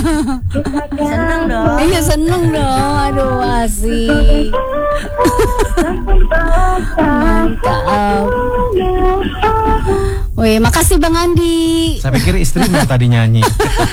Seneng dong. Iya seneng dong. Aduh asik. Mantap. Wih, makasih Bang Andi. Saya pikir istrinya tadi nyanyi.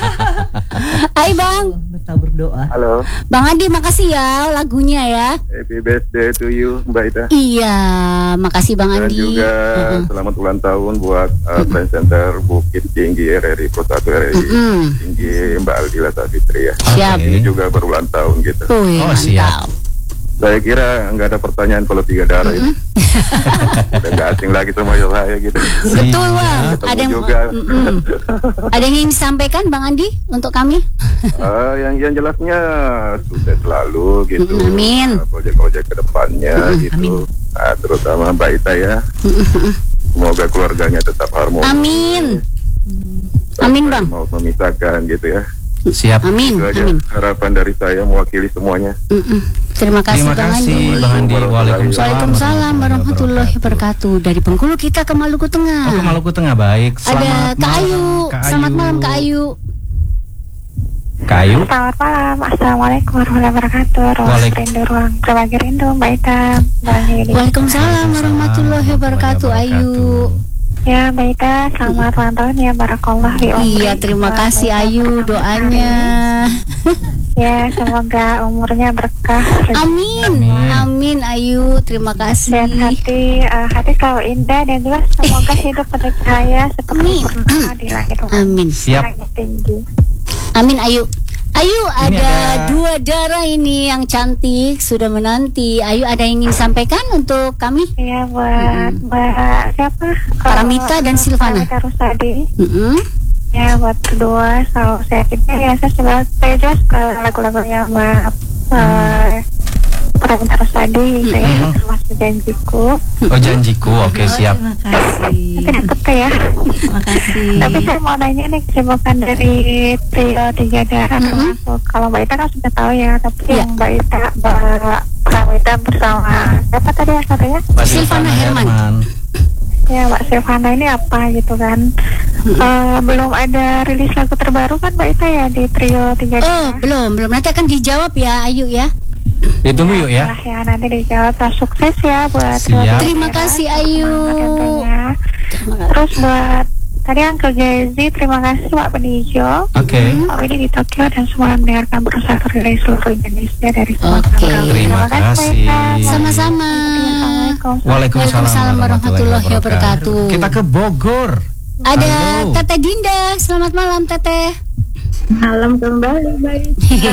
Hai Bang. Kita berdoa. Halo, Bang Andi makasih ya lagunya ya. happy birthday to you Mbak Ida. Iya, makasih Bang Dan Andi. juga selamat ulang tahun buat Brand Center Bukit Tinggi RRI Kota RRI Tinggi Mbak Aldila Safitri ya. Siap. Ini juga berulang tahun gitu. Wih, Oh, siap. mantap. Saya kira nggak ada pertanyaan kalau 3 darah ini. Udah nggak asing lagi sama saya gitu. Betul Bang. Ketemu Ada yang juga. ada yang ingin disampaikan Bang Andi untuk kami? Yang jelasnya sukses selalu gitu. Amin. Project-project kedepannya gitu. Nah, terutama Mbak Ita ya. Semoga keluarganya tetap harmonis. Amin. Amin Bang. Mau memisahkan gitu ya. Siap. Amin. Itu aja Amin. harapan dari saya mewakili semuanya. Terima kasih Terima Bang Andi. kasih Bang Andi. Waalaikumsalam warahmatullahi wabarakatuh. Dari Bengkulu kita ke Maluku Oh, ke Tengah. Maluku Tengah, baik. Ada Kak Ayu. Selamat malam Kak Ayu. Kak Ayu. Selamat malam, assalamualaikum warahmatullahi wabarakatuh. Ruang rindu, ruang berbagi rindu, Mbak Ita, Mbak Nili. Waalaikumsalam warahmatullahi wabarakatuh Ayu. Ya, Mbak Ita, selamat ulang tahun ya, barakallah di umri. Iya, terima kasih Ayu doanya. Ya, semoga umurnya berkah. Amin. Amin Ayu, terima Dan kasih. hati selalu indah dan juga semoga hidup penuh cahaya seperti purnama di langit. Amin. Siap. Langit tinggi. Amin Ayu. Ayu Ini ada ada 2 darah ini yang cantik sudah menanti. Ayu ada yang ingin sampaikan untuk kami? Iya, buat Mbak siapa? Paramita dan Silvana. Paramita Rusadi. Mm-mm. Ya, buat kedua selalu sehat ya. Saya juga ke lagu-lagunya Mbak Paramita Rusadi. Saya termasuk janjiku. Oh, janjiku. Oke, siap. Terima kasih. Tapi dapet ya. Terima kasih. Tapi saya mau nanya nih kesibukan dari trio 3 darah termasuk. Kalau Mbak Ita kan sudah tahu ya. Tapi yang Mbak Ita, Mbak Paramita bersama siapa tadi ya katanya? Mbak Silvana Herman. Ya, Mbak Silvana ini apa gitu kan? Belum ada rilis lagu terbaru kan Mbak Ita ya di trio 3 Oh, darah. belum. Nanti akan dijawab ya Ayu ya. Ditunggu yuk ya. Nah, ya nanti dijawab. Sukses ya buat Siap. trio 3 Terima darah. kasih Ayu. Tentunya. Terus buat tadi Uncle Jazzy, terima kasih Pak Penijo. Oke. Oh, ini di Tokyo dan semua mendengarkan berusaha dari seluruh Indonesia dari semua Oke. tanggal. Terima kasih. Sama-sama. Assalamualaikum. Waalaikumsalam warahmatullahi wabarakatuh. Kita ke Bogor. Ada Halo. Teteh Dinda. Selamat malam Teteh. Malam kembali baik.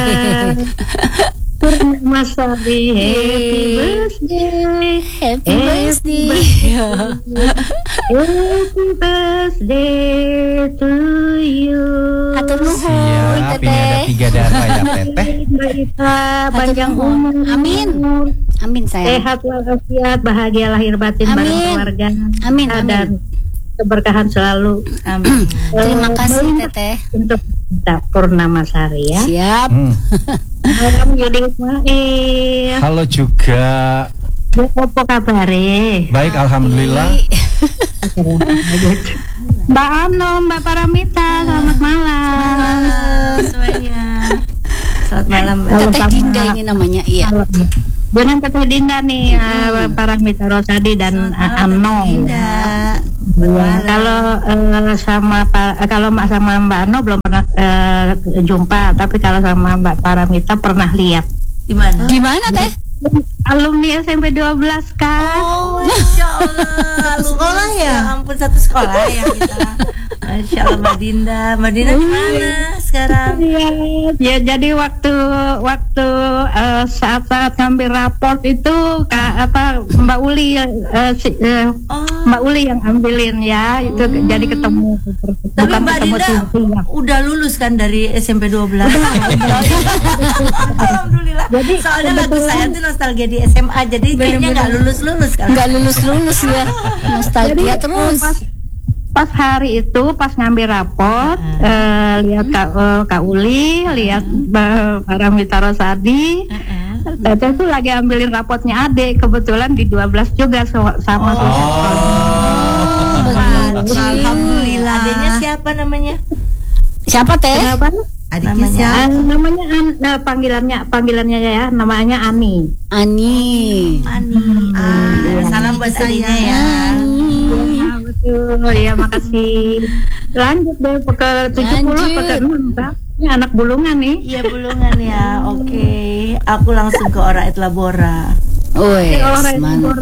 Purnama Sari, happy birthday, Happy birthday. happy birthday to you. Hatur nuhun Siap, ini ada Teteh. 3 darah ya, Teteh. Mbak Ita, panjang umur. Amin. Amin sayang. Sehat walafiat, bahagia lahir batin Amin. bareng keluarga. Amin, Dan keberkahan selalu. Amin. Terima kasih Teteh. Untuk kita Purnama Sari ya. Siap. Malam Yudi Ismail. Halo juga. Apa kabare? Baik, alhamdulillah. Mbak Ano, Mbak Paramita, selamat malam. Semuanya. Selamat malam, Mbak. Teteh Dinda ini namanya. Iya. Dengan Teteh Dinda nih, Paramita Rosadi dan Ano. Dinda. Kalau Mbak sama Mbak Ano belum pernah jumpa, tapi kalau sama Mbak Paramita pernah lihat. Gimana? Gimana Teh? Alumni SMP 12 kan. Oh, Masya Allah. Sekolah ya? Ampun, satu sekolah ya kita. Masya Allah, Mbak Dinda. Mbak Dinda gimana sekarang? Iya, ya jadi waktu saat ngambil raport itu Mbak Uli Mbak Uli yang ambilin ya, itu jadi ketemu. Tapi Bukan Mbak ketemu Dinda Sylvia. udah lulus kan dari SMP 12? Alhamdulillah. Soalnya lagu saya tuh nostalgia di SMA, jadi kayaknya nggak lulus kan? Nggak lulus ya. Nostalgia terus. Pas hari itu pas ngambil raport, lihat Kak Uli, lihat Paramita Rosadi. Teteh tuh lagi ambilin rapotnya adik, kebetulan di 12 juga sama Alhamdulillah. Adanya siapa namanya? Siapa Teh? Kenapa? Adiknya namanya siapa? panggilannya ya, namanya Ani. Ani. Salam buat adiknya ya. Ya, betul ya, makasih. Lanjut deh ke 70 Lanjut. ke 6, Mbak. Ini anak bulungan nih. Iya, Bulungan ya. Oke, aku langsung ke Oraet Labora. Wes, Orang mantap.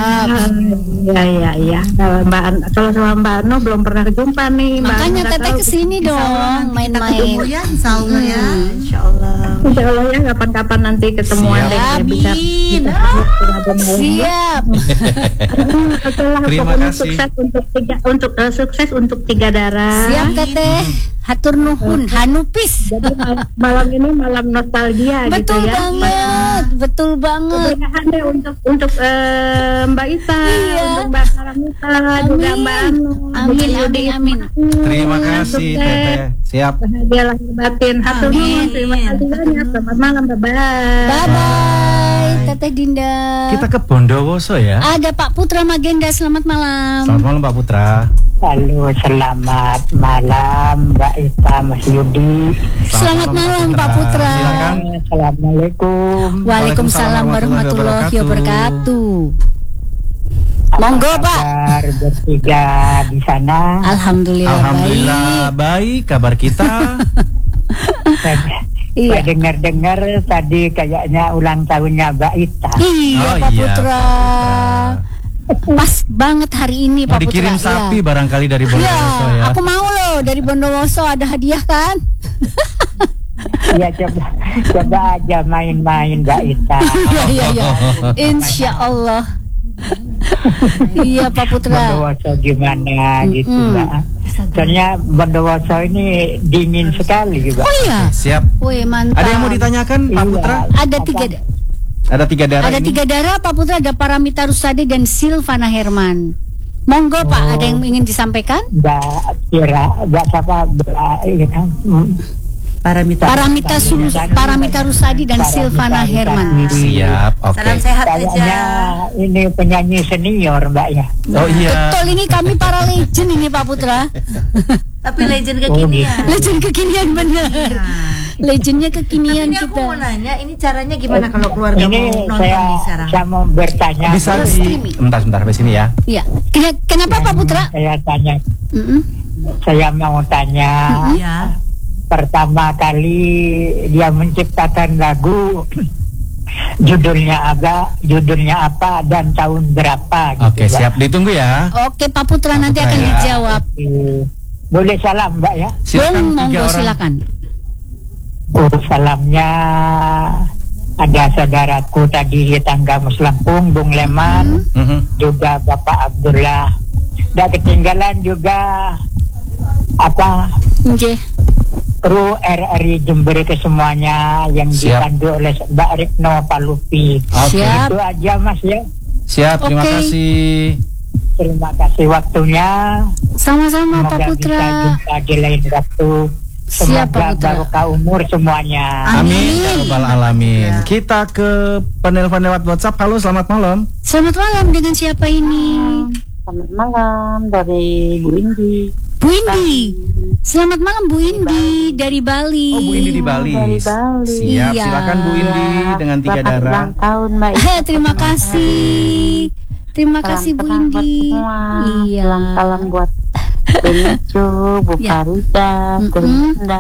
Ya. Kalau sama Mbak Ano belum pernah jumpa nih. Mbak Makanya Ano Teteh tahu. kesini dong, Kita ketemu main-main. ya, insya Allah ya. Insya Allah. Insya Allah ya, kapan-kapan nanti ketemuan Siap. deh, ya, bisa. Amin. Siap. Terima Pokoknya kasih. sukses untuk tiga darah. Siap Teteh. Hatur nuhun, hanupis. Jadi malam ini malam nostalgia gitu Betul ya. banget, betul banget. Keberkahan deh untuk Mbak Ita, Iya. untuk Mbak Saramita, juga Mbak Anu. Amin, amin, amin. Terima kasih Teteh. Siap. Bahagia lahir batin. Hatur nuhun, terima kasih banyak. Selamat malam, bye. Bye bye, Teteh Dinda. Kita ke Bondowoso ya. Ada Pak Putra Magenda, selamat malam. Selamat malam Pak Putra. Halo, selamat malam Mbak Ita, Mas Yudi. Selamat malam Pak Putra. Silakan. Assalamualaikum. Waalaikumsalam warahmatullahi wabarakatuh. Monggo Pak. Kabar bertiga di sana. Alhamdulillah, Alhamdulillah baik kabar kita. Iya. Saya dengar-dengar tadi kayaknya ulang tahunnya Mbak Ita. Iya Oh, Pak iya, Putra. Pas banget hari ini Mau Pak Putra. dikirim sapi barangkali dari Bondowoso Iya, ya. aku mau loh dari Bondowoso ada hadiah kan? Iya, coba aja main-main Mbak Ita. Iya. Insya Allah. Iya Pak Putra. Bondowoso gimana gitu Mbak. Soalnya Bondowoso ini dingin sekali juga. Oh iya. Siap. Wih mantap. Ada yang mau ditanyakan Pak Iya. Putra? Ada tiga. Ada 3 darah Ada ini? 3 darah Pak Putra, ada Paramita Rusadi dan Silvana Herman. Monggo Pak, ada yang ingin disampaikan? Mbak siapa Paramita Rusadi dan Silvana Herman. Siap. Oke. Salam sehat Kayaknya aja. ini penyanyi senior Mbak ya. Oh iya. Betul, ini kami para legend ini Pak Putra. Tapi legend kekinian. Legend kekinian bener. Legendnya kekinian Ini aku mau kita. nanya, ini caranya gimana kalau keluarga Ini mau nonton nih sekarang? saya mau bertanya. Bisa di sebentar sampai sini ya. Iya. Kenapa Pak Putra? Saya tanya, Mm-mm. saya mau tanya. Ya. Pertama kali dia menciptakan lagu, judulnya apa dan tahun berapa? Gitu, Oke, Mbak. siap. Ditunggu ya. Oke Pak Putra Pak nanti Putra akan ya. dijawab. Boleh salam Mbak ya? Silakan Bung, 3 monggo orang. silakan. Salamnya ada saudaraku tadi di tangga Muslampung, Bung Leman, juga Bapak Abdullah. Dan ketinggalan juga Nggih. kru RRI Jember ke semuanya yang Siap. dipandu oleh Mbak Rikno Palupi. Oke. Siap. Itu aja Mas ya. Siap, terima Oke. kasih. Terima kasih waktunya. Sama-sama Pak Semoga Putra. bisa jumpa di lain waktu. Siap, Pak Semoga Putra. barokah umur semuanya. Amin ya rabbal alamin. Kita ke penelpon lewat WhatsApp. Halo, selamat malam. Selamat malam, dengan siapa ini? Selamat malam dari Bu Indi. Bu Indi. Selamat malam Bu Indi dari Bali. Oh, Bu Indi di Bali. Dari Bali. Siap, Iya. silakan Bu Indi dengan 3 darah. Ulang tahun Mbak. Terima kasih. Terima kasih Bu Indi. Iya. Salam buat Benicu, Bu Ya. Farida, Mm-mm. Terus